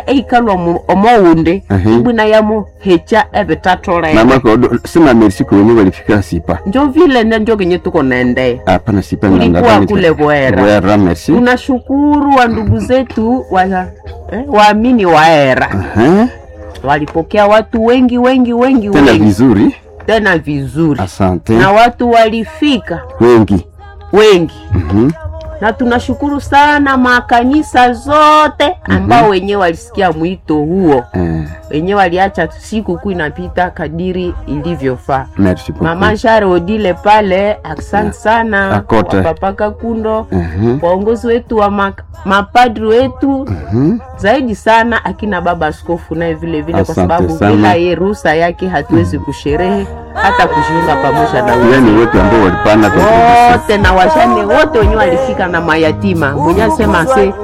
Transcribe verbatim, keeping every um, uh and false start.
eikalwa omowunde ibuna yamo hecha ebetatole mama ko sema merci ko ni walifika sipa njo vile ndio kenye tuko naende hapana sipa nganda kwa kule Bwera Bwera merci tunashukuru wa ndugu zetu wa eh, waamini wa era uh-huh. walipokea watu wengi wengi wengi tena wengi vizuri tena vizuri asante na watu walifika wengi wengi mhm na tunashukuru sana makanisa zote ambao mm-hmm. wenyewe walisikia mwito huo eh. wenyewe waliacha siku kuu inapita kadiri ilivyofaa. Merci beaucoup. Mama Share Odile pale asante sana Akote. Papa Kakundo uh-huh. waongozi wetu wa ma, mapadri wetu uh-huh. zaidi sana akina baba askofu naye vile vile asante kwa sababu sana. bila yeye ruhusa yake hatuwezi kusherehe hata kujiunga pamoja na wengine yani wote ambao walipanda wote na washane wote wenyewe walifika na mayatima mwenye sema se